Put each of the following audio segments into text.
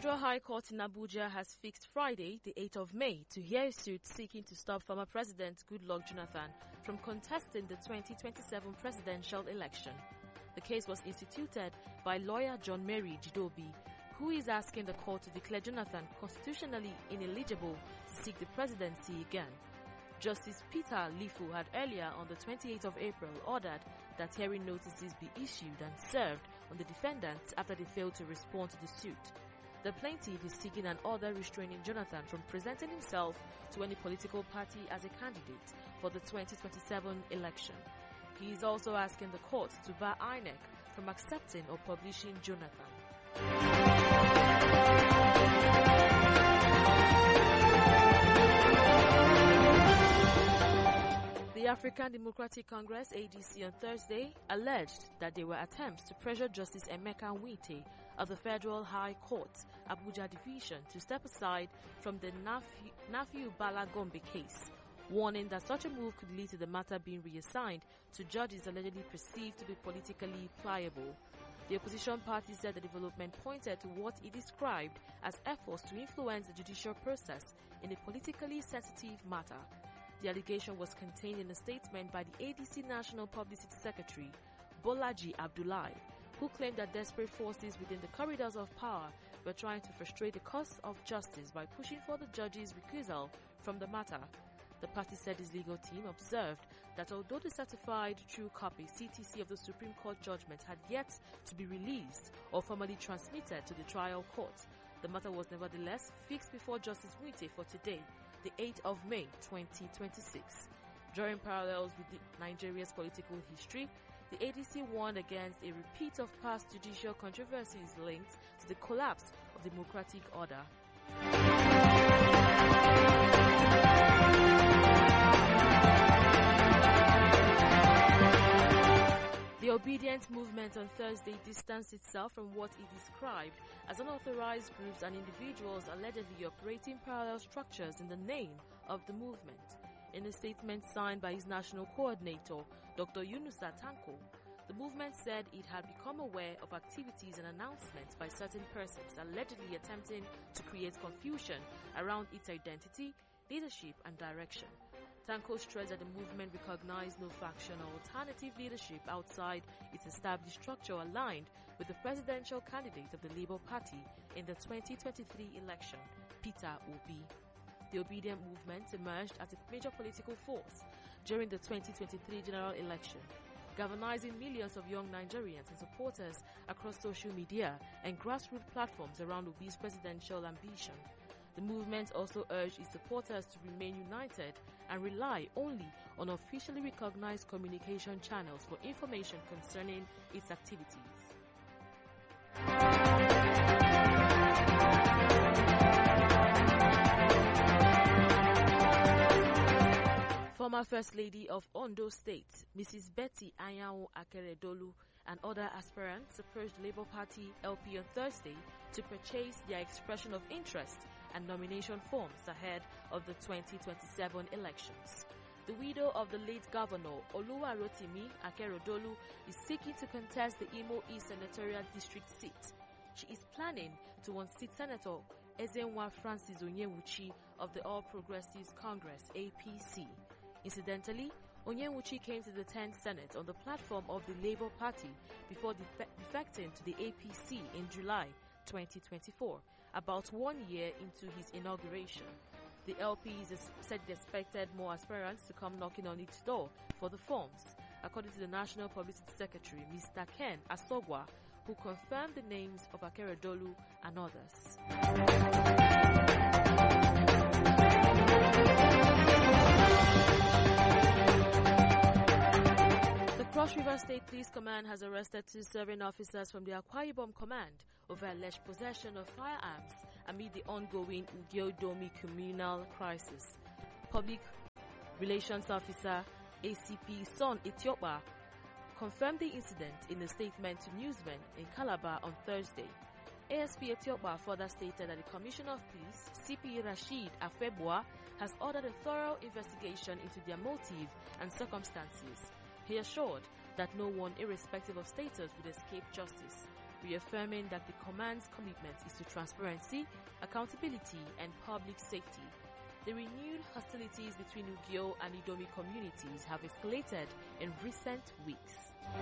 Federal High Court in Abuja has fixed Friday, the 8th of May, to hear a suit seeking to stop former President Goodluck Jonathan from contesting the 2027 presidential election. The case was instituted by lawyer John Mary Jidobi, who is asking the court to declare Jonathan constitutionally ineligible to seek the presidency again. Justice Peter Lifu had earlier on the 28th of April ordered that hearing notices be issued and served on the defendants after they failed to respond to the suit. The plaintiff is seeking an order restraining Jonathan from presenting himself to any political party as a candidate for the 2027 election. He is also asking the court to bar INEC from accepting or publishing Jonathan. The African Democratic Congress (ADC) on Thursday alleged that there were attempts to pressure Justice Emeka Nwite of the Federal High Court, Abuja Division, to step aside from the Nafiu Bala Gombe case, warning that such a move could lead to the matter being reassigned to judges allegedly perceived to be politically pliable. The opposition party said the development pointed to what it described as efforts to influence the judicial process in a politically sensitive matter. The allegation was contained in a statement by the ADC National Publicity Secretary, Bolaji Abdullahi, who claimed that desperate forces within the corridors of power were trying to frustrate the cause of justice by pushing for the judge's recusal from the matter. The party said its legal team observed that although the certified true copy (CTC) of the Supreme Court judgment had yet to be released or formally transmitted to the trial court, the matter was nevertheless fixed before Justice Nwite for today, the 8th of May 2026. Drawing parallels with Nigeria's political history, the ADC warned against a repeat of past judicial controversies linked to the collapse of the democratic order. The Obedient Movement on Thursday distanced itself from what it described as unauthorized groups and individuals allegedly operating parallel structures in the name of the movement. In a statement signed by its national coordinator, Dr. Yunusa Tanko, the movement said it had become aware of activities and announcements by certain persons allegedly attempting to create confusion around its identity, leadership, and direction. Tanko stressed that the movement recognized no faction or alternative leadership outside its established structure aligned with the presidential candidate of the Labour Party in the 2023 election, Peter Obi. The Obedient Movement emerged as a major political force during the 2023 general election, galvanizing millions of young Nigerians and supporters across social media and grassroots platforms around Obi's presidential ambition. The movement also urged its supporters to remain united and rely only on officially recognized communication channels for information concerning its activities. Former First Lady of Ondo State, Mrs. Betty Anyanwu Akeredolu, and other aspirants approached the Labour Party LP on Thursday to purchase their expression of interest and nomination forms ahead of the 2027 elections. The widow of the late Governor Oluwarotimi Akeredolu is seeking to contest the Imo East Senatorial District seat. She is planning to unseat Senator Ezenwa Francis Onyewuchi of the All Progressives Congress (APC). Incidentally, Onyewuchi came to the 10th Senate on the platform of the Labour Party before defecting to the APC in July 2024, about 1 year into his inauguration. The LP said it expected more aspirants to come knocking on its door for the forms, according to the National Publicity Secretary, Mr. Ken Asogwa, who confirmed the names of Akeredolu and others. Cross River State Police Command has arrested 2 serving officers from the Akwa Ibom Command over alleged possession of firearms amid the ongoing Ugeo-Domi communal crisis. Public Relations Officer ACP Son Etiokpa confirmed the incident in a statement to newsmen in Calabar on Thursday. ASP Etiokpa further stated that the Commissioner of Police, CP Rashid Afebua, has ordered a thorough investigation into their motive and circumstances. He assured that no one, irrespective of status, would escape justice. reaffirming that the command's commitment is to transparency, accountability, and public safety. The renewed hostilities between Ugio and Idomi communities have escalated in recent weeks.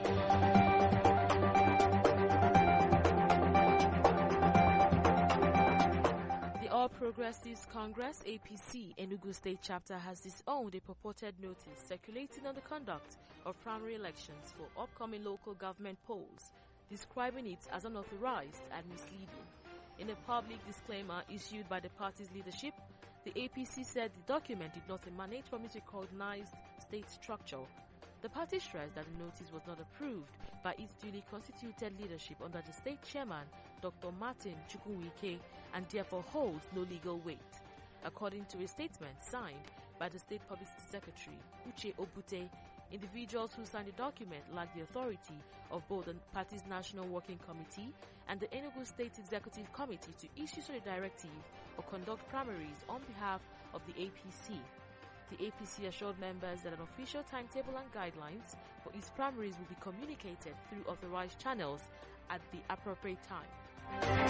The All Progressives Congress APC Enugu State Chapter has disowned a purported notice circulating on the conduct of primary elections for upcoming local government polls, describing it as unauthorized and misleading. In a public disclaimer issued by the party's leadership, the APC said the document did not emanate from its recognized state structure. The party stressed that the notice was not approved by its duly constituted leadership under the state chairman, Dr. Martin Chukwuwike, and therefore holds no legal weight. According to a statement signed by the state publicity secretary, Uche Obute, individuals who signed the document lack the authority of both the party's National Working Committee and the Enugu State Executive Committee to issue such a directive or conduct primaries on behalf of the APC. The APC assured members that an official timetable and guidelines for its primaries will be communicated through authorized channels at the appropriate time.